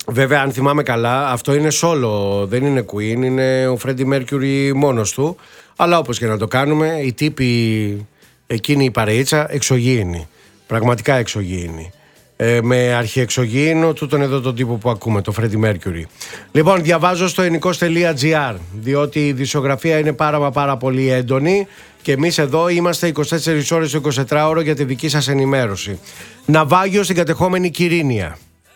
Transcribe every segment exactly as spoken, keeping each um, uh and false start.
Βέβαια, αν θυμάμαι καλά, αυτό είναι solo, δεν είναι Queen, είναι ο Freddie Mercury μόνος του. Αλλά όπως και να το κάνουμε, οι τύποι, εκείνη η παρεΐτσα, εξωγήινη. Πραγματικά εξωγήινη. Ε, με αρχιεξωγήινο τούτον εδώ τον τύπο που ακούμε, το Freddie Mercury. Λοιπόν, διαβάζω στο ενικός τελεία τζι άρ, διότι η δισογραφία είναι πάρα πάρα πολύ έντονη και εμείς εδώ είμαστε είκοσι τέσσερις ώρες το εικοσιτετράωρο για τη δική σας ενημέρωση. Ναυάγιο στην κατεχόμενη Κυρίνια.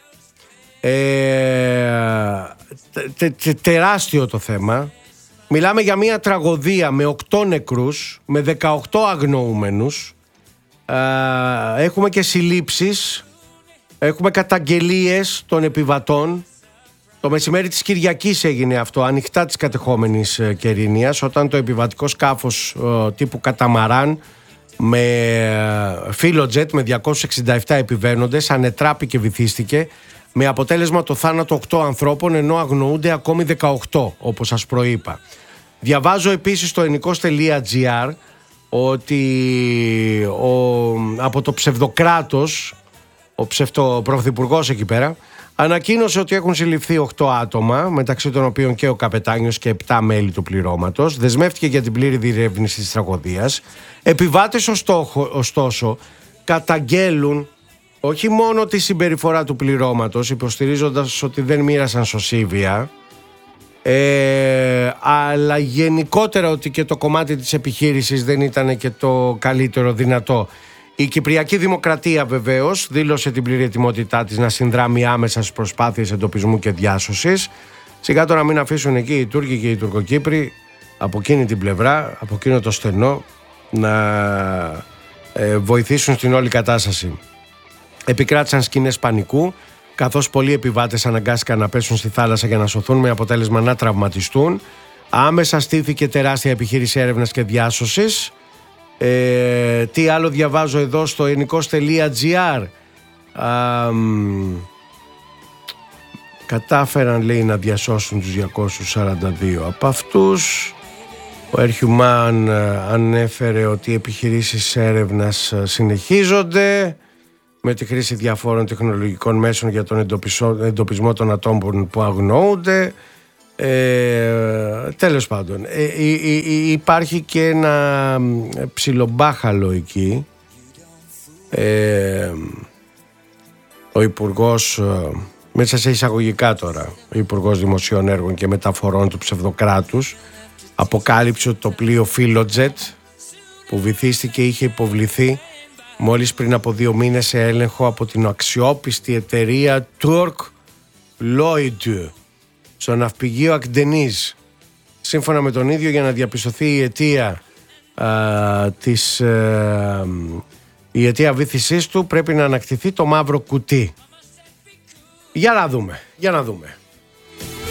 Ε, τε, τε, τεράστιο το θέμα. Μιλάμε για μια τραγωδία με οκτώ νεκρούς, με δεκαοκτώ αγνοούμενους. ε, Έχουμε και συλλήψεις. Έχουμε καταγγελίες των επιβατών. Το μεσημέρι της Κυριακής έγινε αυτό, ανοιχτά της κατεχόμενης Κερίνιας, όταν το επιβατικό σκάφος ε, τύπου καταμαράν με φιλοτζετ με διακόσιους εξήντα επτά επιβαίνοντες ανετράπη και βυθίστηκε, με αποτέλεσμα το θάνατο οκτώ ανθρώπων, ενώ αγνοούνται ακόμη δεκαοκτώ, όπως σας προείπα. Διαβάζω επίσης στο ενικός τελεία τζι άρ ότι ο, από το ψευδοκράτος, ο ψευτοπρωθυπουργός εκεί πέρα, ανακοίνωσε ότι έχουν συλληφθεί οκτώ άτομα, μεταξύ των οποίων και ο καπετάνιος και επτά μέλη του πληρώματος. Δεσμεύτηκε για την πλήρη διερεύνηση της τραγωδίας. Επιβάτες ωστόσο καταγγέλουν όχι μόνο τη συμπεριφορά του πληρώματος, υποστηρίζοντας ότι δεν μοίρασαν σωσίβια, ε, αλλά γενικότερα ότι και το κομμάτι της επιχείρησης δεν ήταν και το καλύτερο δυνατό. Η Κυπριακή Δημοκρατία βεβαίως δήλωσε την πλήρη ετοιμότητά της να συνδράμει άμεσα στις προσπάθειες εντοπισμού και διάσωσης. Σιγά τώρα μην αφήσουν εκεί οι Τούρκοι και οι Τουρκοκύπροι από εκείνη την πλευρά, από εκείνο το στενό, να ε, βοηθήσουν στην όλη κατάσταση. Επικράτησαν σκηνές πανικού, καθώς πολλοί επιβάτες αναγκάστηκαν να πέσουν στη θάλασσα για να σωθούν, με αποτέλεσμα να τραυματιστούν. Άμεσα στήθηκε τεράστια επιχείρηση έρευνας και διάσωσης. Ε, τι άλλο διαβάζω εδώ στο ενικός τελεία τζι άρ. Κατάφεραν, λέει, να διασώσουν τους διακόσιους σαράντα δύο από αυτούς. Ο Έρχιουμαν ανέφερε ότι οι επιχειρήσεις έρευνας συνεχίζονται με τη χρήση διαφόρων τεχνολογικών μέσων για τον εντοπισμό των ατόμων που αγνοούνται. Ε, τέλος πάντων, ε, ε, ε, ε, υπάρχει και ένα ψιλομπάχαλο εκεί. ε, Ο Υπουργός, ε, μέσα σε εισαγωγικά τώρα, ο Υπουργός Δημοσίων Έργων και Μεταφορών του ψευδοκράτους αποκάλυψε ότι το πλοίο Φιλοτζετ που βυθίστηκε είχε υποβληθεί μόλις πριν από δύο μήνες σε έλεγχο από την αξιόπιστη εταιρεία Turk Lloyd στο ναυπηγείο Ακντενίζ. Σύμφωνα με τον ίδιο, για να διαπιστωθεί η αιτία α, της α, η αιτία βύθισής του, πρέπει να ανακτηθεί το μαύρο κουτί. Για να δούμε, για να δούμε.